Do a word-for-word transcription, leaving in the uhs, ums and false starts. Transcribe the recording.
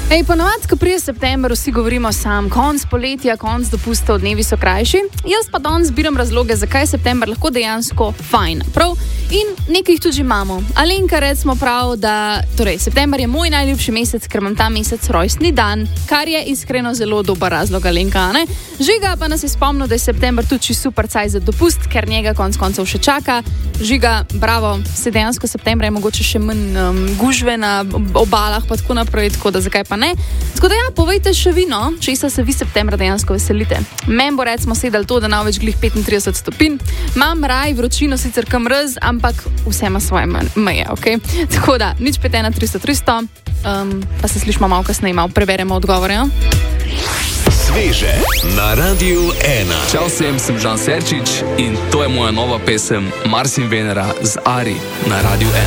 Ej, ponovadi, ko prije september, vsi govorimo sam, konc poletja, konc dopustov, dnevi so krajši. Jaz pa danes zbiram razloge, zakaj je september lahko dejansko fajn. Prav? In nekaj jih tudi imamo. Alenka, recimo prav, da torej, september je moj najljubši mesec, ker imam ta mesec rojstni dan, kar je iskreno zelo dober razlog, Alenka, ne? Žiga pa nas je spomnil, da je september tudi super caj za dopust, ker njega konc koncev še čaka. Žiga, bravo, se dejansko septembra je mogoče še manj um, gužve na obalah, pa tako naprej, tako da zakaj pa ne. Tako da ja, povejte še vi, no, česa se vi septembra dejansko veselite. Meni bo recimo sedel to, da na več glih petintrideset stopinj. Imam raj vročino, sicer kam mrz, ampak vse ima svoje meje, okej? Okay? Tako da, nič pet ena tristo tristo, um, pa se slišimo malo kasneje, malo preberemo odgovore, no? Sveže na Radiu ena. Čau vsem, sem Žan Serčič in to je moja nova pesem Mars in Venera z Ari na Radiu ena.